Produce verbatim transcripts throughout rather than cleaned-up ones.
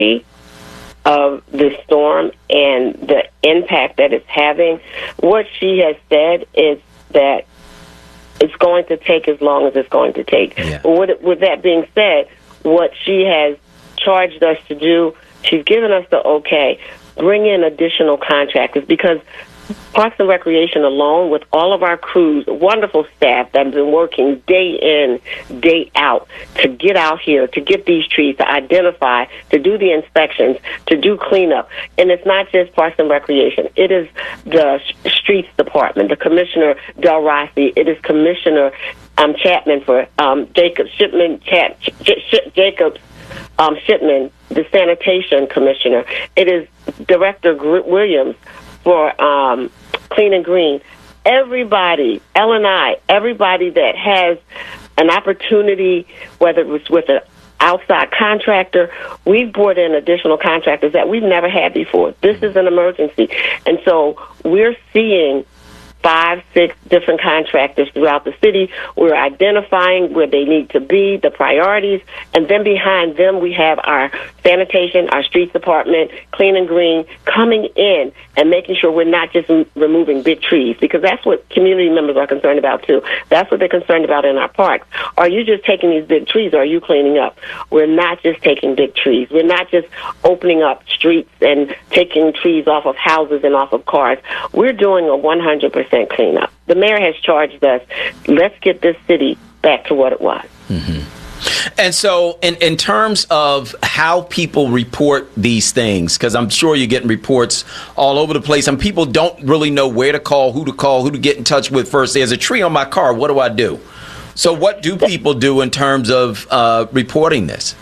severity of the storm and the impact that it's having. What she has said is that it's going to take as long as it's going to take. Yeah. But with, with that being said, what she has charged us to do, she's given us the okay, bring in additional contractors, because Parks and Recreation alone, with all of our crews, wonderful staff that have been working day in, day out to get out here, to get these trees, to identify, to do the inspections, to do cleanup. And it's not just Parks and Recreation. It is the Streets Department, the Commissioner Del Rossi. It is Commissioner um, Chapman for um, Jacob Shipman, Chap, J- J- Jacobs um, Shipman, the Sanitation Commissioner. It is Director Gr- Williams for um, Clean and Green. Everybody, L and I, everybody that has an opportunity, whether it was with an outside contractor, we've brought in additional contractors that we've never had before. This is an emergency. And so we're seeing five, six different contractors throughout the city. We're identifying where they need to be, the priorities, and then behind them we have our sanitation, our streets department, Clean and Green, coming in and making sure we're not just m- removing big trees, because that's what community members are concerned about too. That's what they're concerned about in our parks. Are you just taking these big trees, or are you cleaning up? We're not just taking big trees. We're not just opening up streets and taking trees off of houses and off of cars. We're doing a one hundred percent cleanup. The mayor has charged us, let's get this city back to what it was. Mm-hmm. And so in, in terms of how people report these things, because I'm sure you're getting reports all over the place, and people don't really know where to call, who to call, who to get in touch with first. There's a tree on my car. What do I do? So what do people do in terms of uh, reporting this?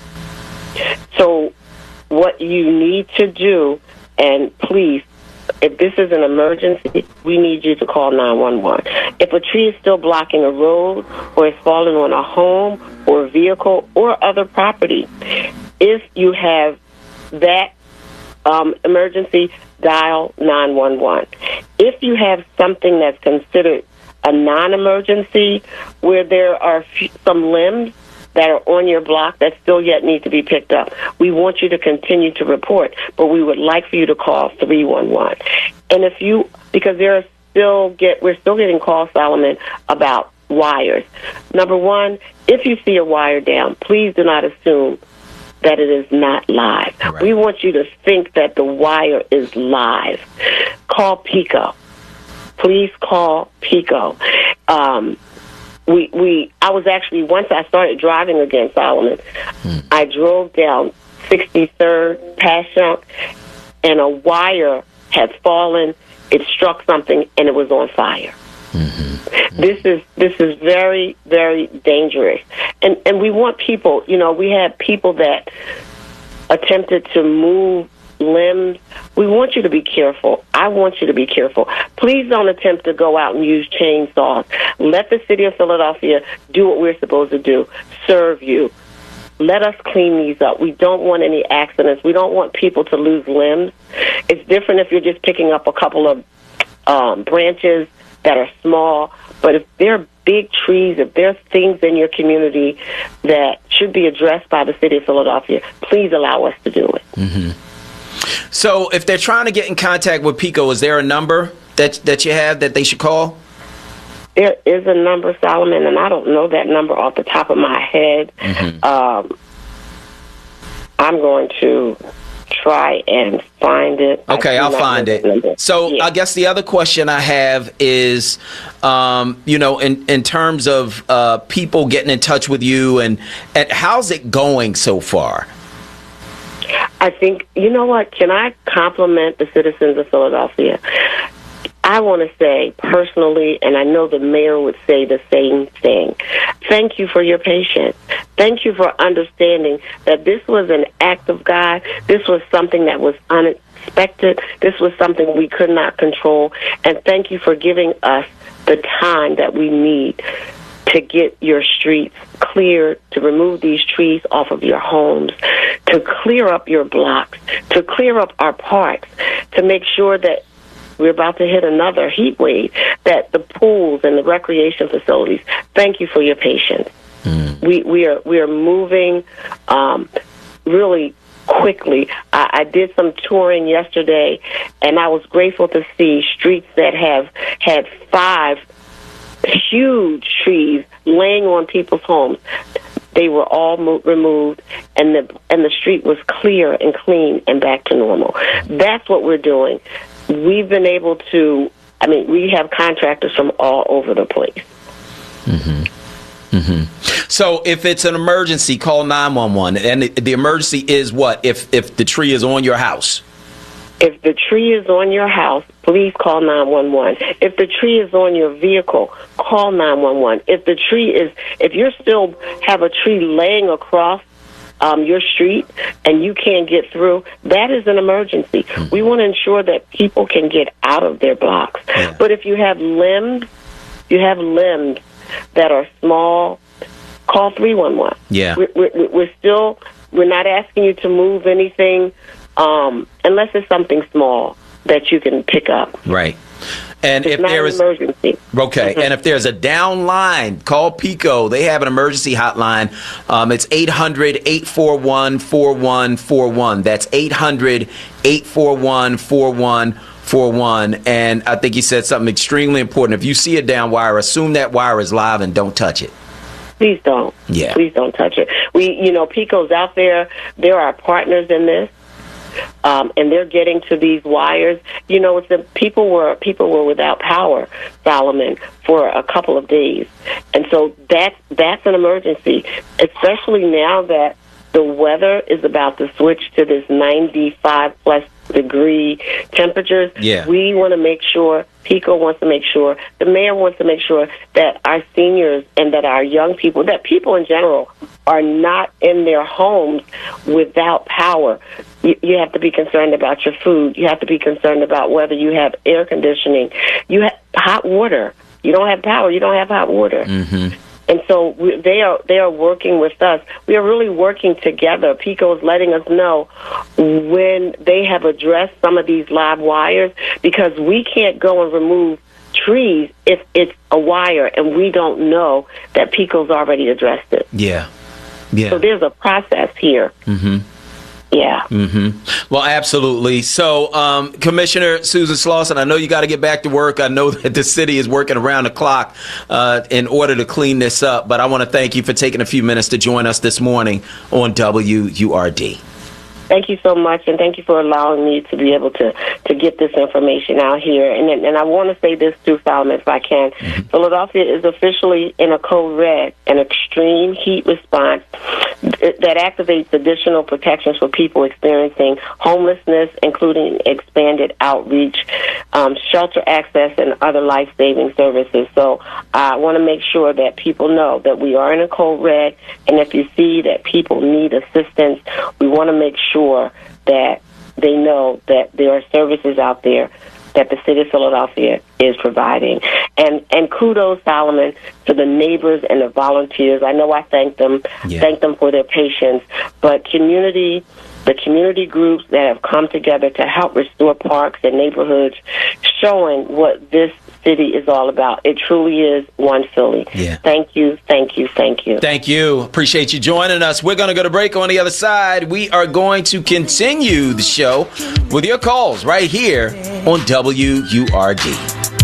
So what you need to do, and please, if this is an emergency, we need you to call nine one one. If a tree is still blocking a road, or is falling on a home or a vehicle or other property, if you have that um, emergency, dial nine one one. If you have something that's considered a non-emergency, where there are f- some limbs that are on your block that still yet need to be picked up, we want you to continue to report, but we would like for you to call three one one. And if you, because there are still get, we're still getting calls, Solomon, about wires. Number one, if you see a wire down, please do not assume that it is not live. Right. We want you to think that the wire is live. Call PECO. Please call PECO. Um, We, we, I was actually, once I started driving again, Solomon, hmm. I drove down sixty-third Passyunk, and a wire had fallen, it struck something, and it was on fire. Mm-hmm. Mm-hmm. This is, this is very, very dangerous. And, and we want people, you know, we had people that attempted to move limbs. We want you to be careful. I want you to be careful. Please don't attempt to go out and use chainsaws. Let the city of Philadelphia do what we're supposed to do, serve you. Let us clean these up. We don't want any accidents. We don't want people to lose limbs. It's different if you're just picking up a couple of um, branches that are small, but if they're big trees, if there are things in your community that should be addressed by the city of Philadelphia, please allow us to do it. Mm-hmm. So if they're trying to get in contact with PECO, is there a number that that you have that they should call? There is a number, Solomon, and I don't know that number off the top of my head. Mm-hmm. Um, I'm going to try and find it. Okay, I'll find it. So yeah. I guess the other question I have is, um, you know, in, in terms of uh, people getting in touch with you, and, and how's it going so far? I think, you know what, can I compliment the citizens of Philadelphia? I want to say personally, and I know the mayor would say the same thing, thank you for your patience. Thank you for understanding that this was an act of God. This was something that was unexpected. This was something we could not control. And thank you for giving us the time that we need to get your streets cleared, to remove these trees off of your homes, to clear up your blocks, to clear up our parks, to make sure that we're about to hit another heat wave, that the pools and the recreation facilities, thank you for your patience. Mm. We we are we are moving um, really quickly. I, I did some touring yesterday, and I was grateful to see streets that have had five huge trees laying on people's homes. They were all mo- removed, and the and the street was clear and clean and back to normal. That's what we're doing. We've been able to, I mean, we have contractors from all over the place. Mm-hmm. Mm-hmm. So if it's an emergency, call nine one one. And the, the emergency is what? If if the tree is on your house? If the tree is on your house, please call nine one one. If the tree is on your vehicle, call nine one one. If the tree is, if you still have a tree laying across um, your street and you can't get through, that is an emergency. Mm-hmm. We want to ensure that people can get out of their blocks. Yeah. But if you have limbs, you have limbs that are small, call three one one. Yeah. We're, we're, we're still, we're not asking you to move anything. Um, unless it's something small that you can pick up. Right. And it's if not there an is emergency. Okay. Mm-hmm. And if there's a down line, call PECO. They have an emergency hotline. Um, it's eight hundred, eight four one, four one four one. That's eight hundred, eight four one, four one four one. And I think you said something extremely important. If you see a down wire, assume that wire is live and don't touch it. Please don't. Yeah. Please don't touch it. We, you know, PECO's out there. They're our partners in this. Um, and they're getting to these wires. You know, it's the people were people were without power, Solomon, for a couple of days, and so that's that's an emergency, especially now that the weather is about to switch to this ninety-five plus degree temperatures. Yeah. We want to make sure, PECO wants to make sure, the mayor wants to make sure that our seniors and that our young people, that people in general are not in their homes without power. You, you have to be concerned about your food. You have to be concerned about whether you have air conditioning. You have hot water. You don't have power. You don't have hot water. Mm-hmm. And so we, they are they are working with us. We are really working together. PECO is letting us know when they have addressed some of these live wires, because we can't go and remove trees if it's a wire and we don't know that PECO's already addressed it. Yeah. Yeah. So there's a process here. Mm-hmm. Yeah. Mm-hmm. Well, absolutely. So, um, Commissioner Susan Slauson, I know you got to get back to work. I know that the city is working around the clock uh, in order to clean this up. But I want to thank you for taking a few minutes to join us this morning on W U R D. Thank you so much, and thank you for allowing me to be able to, to get this information out here. And and I want to say this too, Solomon, if I can. Mm-hmm. Philadelphia is officially in a code red, an extreme heat response that activates additional protections for people experiencing homelessness, including expanded outreach, um, shelter access, and other life-saving services. So I want to make sure that people know that we are in a code red, and if you see that people need assistance, we want to make sure Sure that they know that there are services out there that the city of Philadelphia is providing. And and kudos, Solomon, to the neighbors and the volunteers. I know I thank them, yeah. thank them for their patience, but community, the community groups that have come together to help restore parks and neighborhoods, showing what this city is all about. It truly is one Philly. Yeah. Thank you, thank you, thank you. Thank you. Appreciate you joining us. We're going to go to break. On the other side, we are going to continue the show with your calls right here on W U R D.